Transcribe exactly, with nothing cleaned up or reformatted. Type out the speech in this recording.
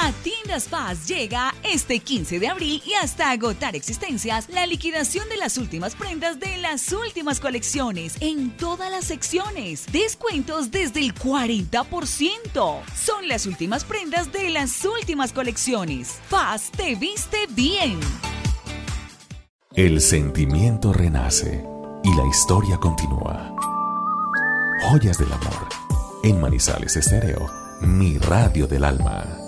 A Tiendas Paz llega este quince de abril y hasta agotar existencias la liquidación de las últimas prendas de las últimas colecciones en todas las secciones. Descuentos desde el cuarenta por ciento. Son las últimas prendas de las últimas colecciones. Paz te viste bien. El sentimiento renace y la historia continúa. Joyas del amor. En Manizales Estéreo, mi radio del alma.